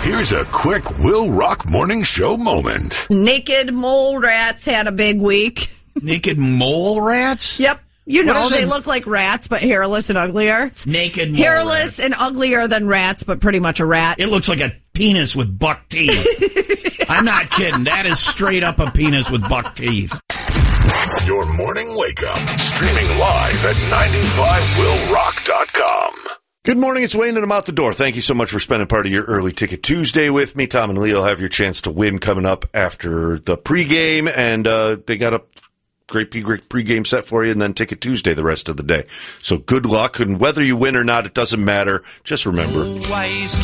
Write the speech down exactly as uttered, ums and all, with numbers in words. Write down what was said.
Here's a quick Will Rock Morning Show moment. Naked mole rats had a big week. Naked mole rats? Yep. You What know, is they it? look like rats, but hairless and uglier. Naked mole Hairless rat. and uglier than rats, but pretty much a rat. It looks like a penis with buck teeth. I'm not kidding. That is straight up a penis with buck teeth. Your morning wake up. Streaming live at ninety-five will rock dot com. Good morning, it's Wayne and I'm out the door. Thank you so much for spending part of your early ticket Tuesday with me. Tom and Leo have your chance to win coming up after the pregame, and uh, they got a great pregame set for you, and then Ticket Tuesday the rest of the day. So good luck, and whether you win or not, it doesn't matter. Just remember.